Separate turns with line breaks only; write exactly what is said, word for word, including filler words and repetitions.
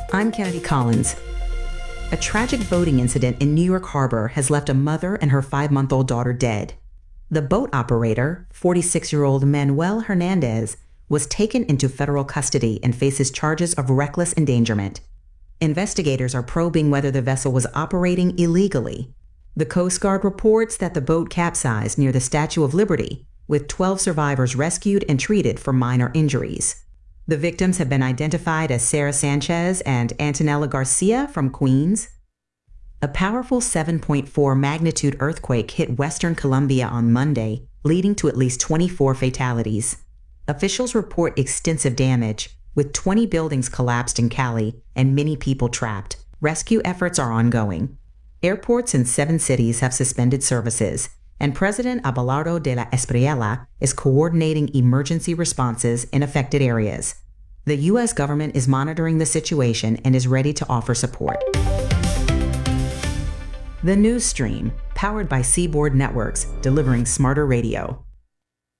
I'm Kennedy Collins. A tragic boating incident in New York Harbor has left a mother and her five-month-old daughter dead. The boat operator, forty-six-year-old Manuel Hernandez, was taken into federal custody and faces charges of reckless endangerment. Investigators are probing whether the vessel was operating illegally. The Coast Guard reports that the boat capsized near the Statue of Liberty, with twelve survivors rescued and treated for minor injuries. The victims have been identified as Sarah Sanchez and Antonella Garcia from Queens. A powerful seven point four magnitude earthquake hit Western Colombia on Monday, leading to at least twenty-four fatalities. Officials report extensive damage, with twenty buildings collapsed in Cali and many people trapped. Rescue efforts are ongoing. Airports in seven cities have suspended services, and President Abelardo de la Espriella is coordinating emergency responses in affected areas. The U S government is monitoring the situation and is ready to offer support. The News Stream, powered by Seaboard Networks, delivering smarter radio.